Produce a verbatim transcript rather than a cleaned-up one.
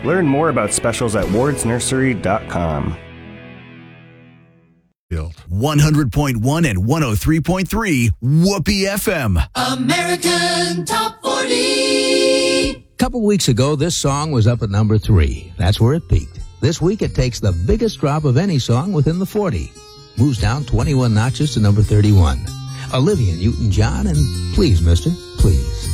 Learn more about specials at wards nursery dot com. one hundred point one and one oh three point three Whoopee F M. American Top forty. A couple weeks ago, this song was up at number three. That's where it peaked. This week, it takes the biggest drop of any song within the forty. Moves down twenty-one notches to number thirty-one. Olivia Newton-John and Please, Mister, Please.